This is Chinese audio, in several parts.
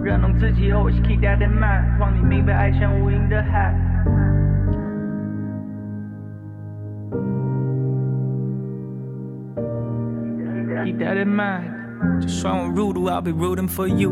认同自己后，是 keep that in mind， 让你明白爱像无垠的海。Keep that in mind， 就算我 rude I'll be rooting for you。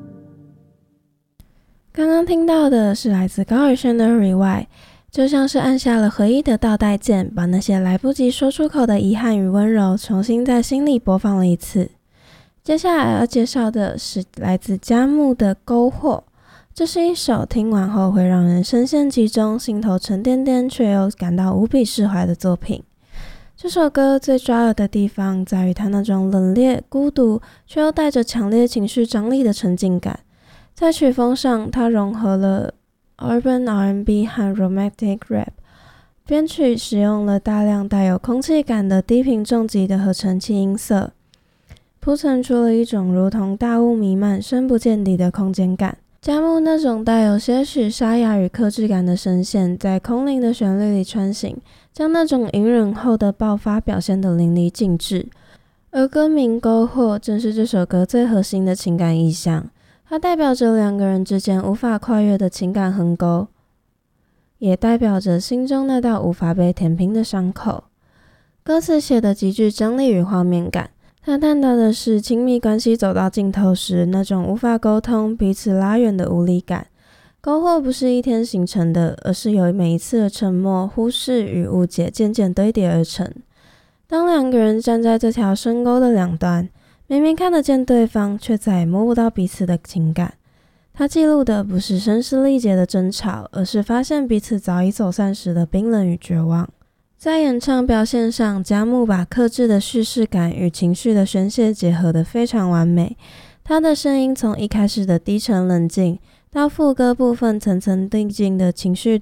刚刚听到的是来自高尔宣的 Rewind， 就像是按下了回忆的倒带键，把那些来不及说出口的遗憾与温柔重新在心里播放了一次。接下来要介绍的是来自佳木的篝火，这是一首听完后会让人深陷其中，心头沉甸甸却又感到无比释怀的作品。这首歌最抓耳的地方在于它那种冷冽、孤独却又带着强烈情绪张力的沉浸感。在曲风上，它融合了 Urban R&B 和 Romantic Rap， 编曲使用了大量带有空气感的低频重击的合成器音色，铺陈出了一种如同大雾弥漫、深不见底的空间感。佳木那种带有些许沙哑与克制感的声线，在空灵的旋律里穿行，将那种隐忍后的爆发表现得淋漓尽致。而歌名篝火正是这首歌最核心的情感意象，它代表着两个人之间无法跨越的情感鸿沟，也代表着心中那道无法被填平的伤口。歌词写得极具张力与画面感，它探讨的是亲密关系走到尽头时那种无法沟通、彼此拉远的无力感。篝火不是一天形成的，而是由每一次的沉默、忽视与误解渐渐堆叠而成。当两个人站在这条深沟的两端，明明看得见对方，却再也摸不到彼此的情感。它记录的不是声嘶力竭的争吵，而是发现彼此早已走散时的冰冷与绝望。在演唱表现上，佳木把克制的叙事感与情绪的宣泄结合得非常完美。他的声音从一开始的低沉冷静，到副歌部分层层递进的情绪